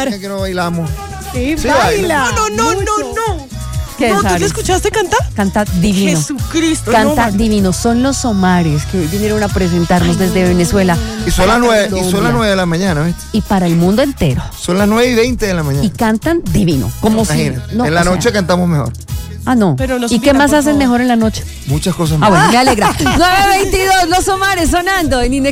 bailar. Que no bailamos. Sí, Sí, baila. No. ¿Qué No, es, ¿tú Ari? te escuchaste cantar? Canta divino. Jesucristo. Canta no, divino. Son los Omares que hoy vinieron a presentarnos desde Venezuela. Y son las 9, Colombia. de la mañana, ¿viste? Y para el mundo entero. Son las 9:20 de la mañana. Y cantan divino. Como si. Imagínate. No, en la o sea, noche cantamos mejor. Ah, no. Pero nos ¿Y qué invitan, más por hacen favor. mejor en la noche? Muchas cosas Ah, más. bueno, me alegra. 9:22, los Omares sonando en Inex.